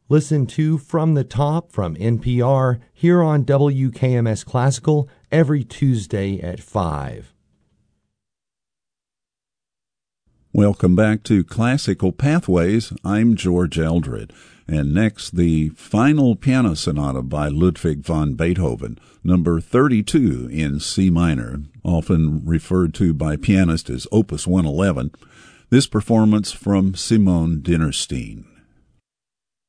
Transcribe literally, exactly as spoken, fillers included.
Listen to From the Top from N P R here on W K M S Classical every Tuesday at five. Welcome back to Classical Pathways. I'm George Eldred. And next, the final piano sonata by Ludwig van Beethoven, number thirty-two in C minor, often referred to by pianists as Opus one eleven. This performance from Simone Dinnerstein.